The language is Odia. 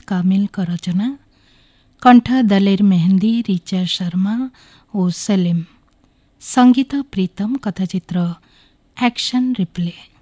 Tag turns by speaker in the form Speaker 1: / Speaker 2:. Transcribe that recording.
Speaker 1: କାମିଲଙ୍କ ରଚନା, କଣ୍ଠ ଦଲେର ମେହେନ୍ଦି, ରିଚା ଶର୍ମା ଓ ସଲିମ, ସଙ୍ଗୀତ ପ୍ରୀତମ, କଥାଚିତ୍ର ଆକ୍ସନ୍ ରିପ୍ଲେ।